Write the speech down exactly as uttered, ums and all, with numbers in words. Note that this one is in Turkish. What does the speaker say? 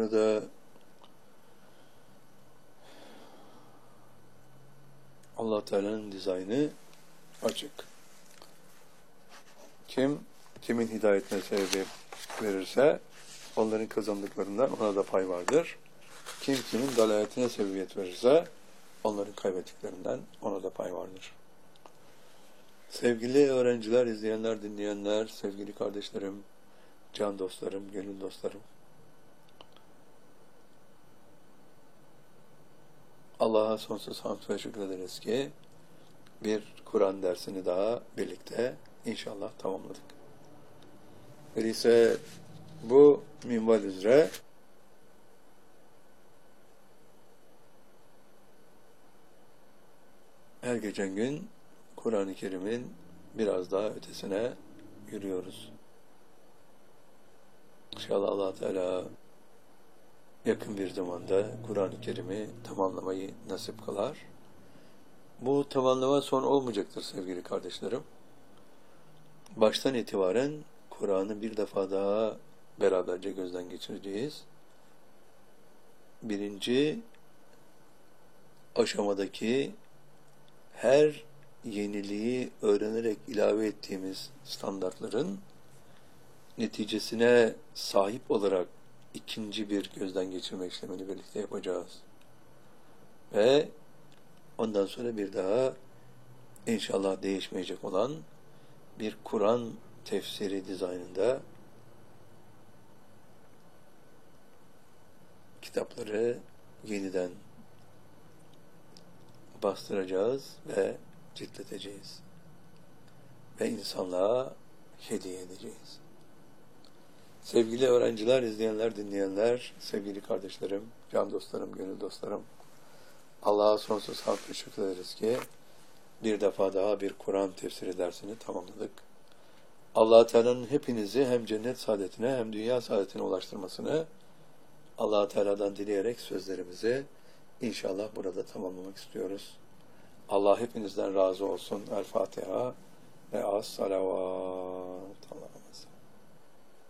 Burada Allah Teala'nın dizaynı açık. Kim kimin hidayetine sebep verirse onların kazandıklarından ona da pay vardır. Kim kimin dalaletine sebebiyet verirse onların kaybettiklerinden ona da pay vardır. Sevgili öğrenciler, izleyenler, dinleyenler, sevgili kardeşlerim, can dostlarım, gönül dostlarım. Allah'a sonsuz hamd ve şükrederiz ki bir Kur'an dersini daha birlikte inşallah tamamladık. Öyleyse bu minval üzere her geçen gün Kur'an-ı Kerim'in biraz daha ötesine yürüyoruz. İnşallah Allah Teala yakın bir zamanda Kur'an-ı Kerim'i tamamlamayı nasip kılar. Bu tamamlama son olmayacaktır sevgili kardeşlerim. Baştan itibaren Kur'an'ı bir defa daha beraberce gözden geçireceğiz. Birinci aşamadaki her yeniliği öğrenerek ilave ettiğimiz standartların neticesine sahip olarak ikinci bir gözden geçirme işlemini birlikte yapacağız. Ve ondan sonra bir daha inşallah değişmeyecek olan bir Kur'an tefsiri dizaynında kitapları yeniden bastıracağız ve ciltleteceğiz. Ve insanlığa hediye edeceğiz. Sevgili öğrenciler, izleyenler, dinleyenler, sevgili kardeşlerim, can dostlarım, gönül dostlarım, Allah'a sonsuz hamd ve şükrederiz ki bir defa daha bir Kur'an tefsiri dersini tamamladık. Allah Teala'nın hepinizi hem cennet saadetine hem dünya saadetine ulaştırmasını Allah Teala'dan dileyerek sözlerimizi inşallah burada tamamlamak istiyoruz. Allah hepinizden razı olsun. El Fatiha ve as salavat. Allah'a emanet.